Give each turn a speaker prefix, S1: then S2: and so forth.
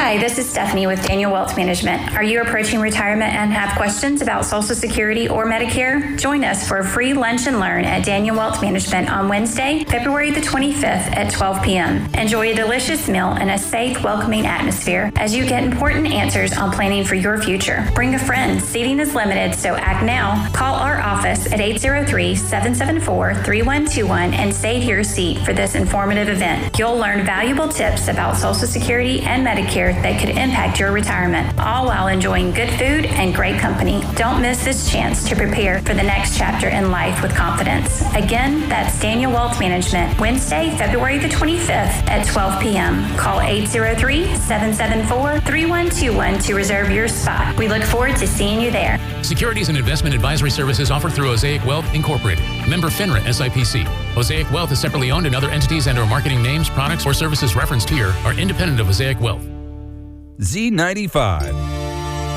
S1: Hi, this is Stephanie with Daniel Wealth Management. Are you approaching retirement and have questions about Social Security or Medicare? Join us for a free lunch and learn at Daniel Wealth Management on Wednesday, February the 25th at 12 p.m. Enjoy a delicious meal in a safe, welcoming atmosphere as you get important answers on planning for your future. Bring a friend. Seating is limited, so act now. Call our office at 803-774-3121 and save your seat for this informative event. You'll learn valuable tips about Social Security and Medicare that could impact your retirement, all while enjoying good food and great company. Don't miss this chance to prepare for the next chapter in life with confidence. Again, that's Daniel Wealth Management, Wednesday, February the 25th at 12 p.m. Call 803-774-3121 to reserve your spot. We look forward to seeing you there.
S2: Securities and investment advisory services offered through Osaic Wealth Incorporated. Member FINRA SIPC. Osaic Wealth is separately owned, and other entities and/or marketing names, products, or services referenced here are independent of Osaic Wealth.
S3: Z95.